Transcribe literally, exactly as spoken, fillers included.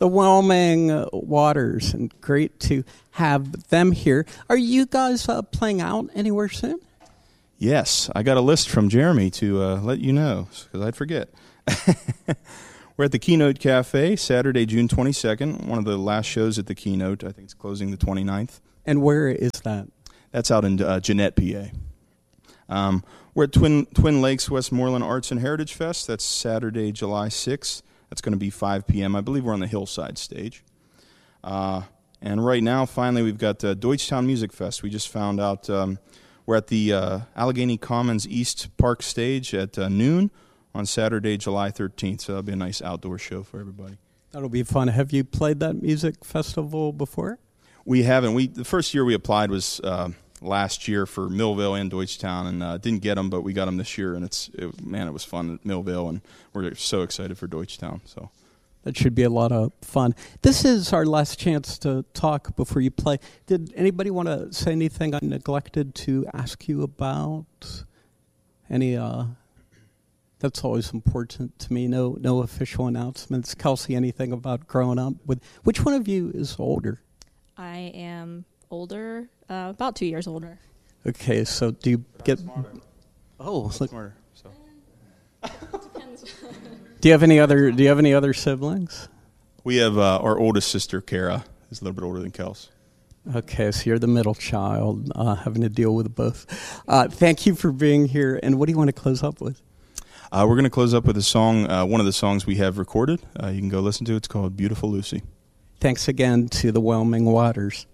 the Whelming Waters, and great to have them here. Are you guys uh, playing out anywhere soon? Yes, I got a list from Jeremy to uh, let you know, because I'd forget. We're at the Keynote Cafe, Saturday, June twenty-second, one of the last shows at the Keynote. I think it's closing the twenty-ninth. And where is that? That's out in uh, Jeanette, P A. Um, we're at Twin Twin Lakes Westmoreland Arts and Heritage Fest. That's Saturday, July sixth. That's going to be five p.m. I believe we're on the Hillside stage. Uh, and right now, finally, we've got uh, Deutschtown Music Fest. We just found out um, we're at the uh, Allegheny Commons East Park stage at uh, noon on Saturday, July thirteenth. So that'll be a nice outdoor show for everybody. That'll be fun. Have you played that music festival before? We haven't. We the first year we applied was uh, last year for Millville and Deutschtown, and uh, didn't get them, but we got them this year, and it's it, man, it was fun at Millville, and we're so excited for Deutschtown. So that should be a lot of fun. This is our last chance to talk before you play. Did anybody want to say anything I neglected to ask you about? Any? Uh, that's always important to me. No, no official announcements. Kelsey, anything about growing up with? Which one of you is older? I am older, uh, about two years older. Okay, so do you get... Smarter. Oh, look. Smarter. So. Depends. Do you have any other? Do you have any other siblings? We have uh, our oldest sister, Kara, is a little bit older than Kels. Okay, so you're the middle child, uh, having to deal with both. Uh, thank you for being here. And what do you want to close up with? Uh, we're going to close up with a song, uh, one of the songs we have recorded. Uh, you can go listen to it. It's called Beautiful Lucy. Thanks again to the Whelming Waters.